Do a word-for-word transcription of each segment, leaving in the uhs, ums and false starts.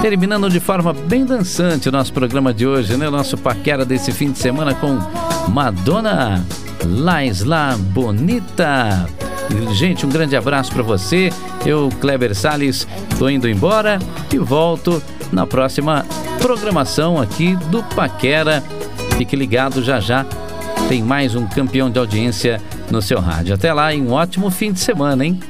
Terminando de forma bem dançante o nosso programa de hoje, né? O nosso paquera desse fim de semana com Madonna, La Isla Bonita. Gente, um grande abraço para você. Eu, Kleber Salles, tô indo embora e volto na próxima programação aqui do Paquera. Fique ligado, já já tem mais um campeão de audiência no seu rádio. Até lá e um ótimo fim de semana, hein?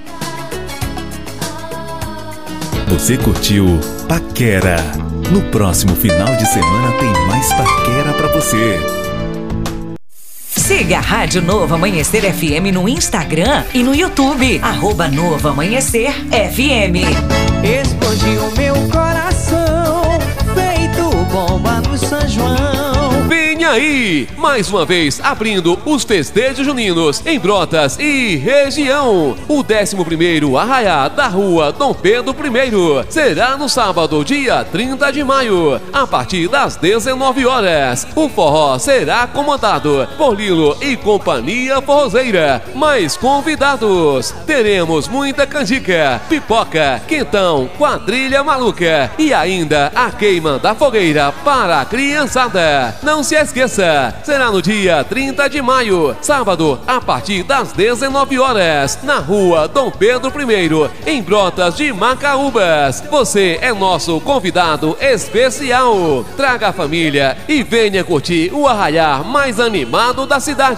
Você curtiu Paquera. No próximo final de semana tem mais Paquera pra você. Siga a Rádio Novo Amanhecer F M no Instagram e no YouTube. Arroba Novo Amanhecer F M. Explodiu meu coração, feito bomba no São João. Vem aí, mais uma vez abrindo os festejos juninos em Brotas e região. O décimo primeiro Arraiá da Rua Dom Pedro I será no sábado, dia trinta de maio, a partir das dezenove horas. O forró será comandado por Lilo e Companhia Forrozeira. Mais convidados, teremos muita canjica, pipoca, quentão, quadrilha maluca e ainda a queima da fogueira para a criançada. Não se esqueça, será no dia trinta de maio, sábado, a partir das dezenove horas, na Rua Dom Pedro I, em Brotas de Macaúbas. Você é nosso convidado especial. Traga a família e venha curtir o arraiar mais animado da cidade.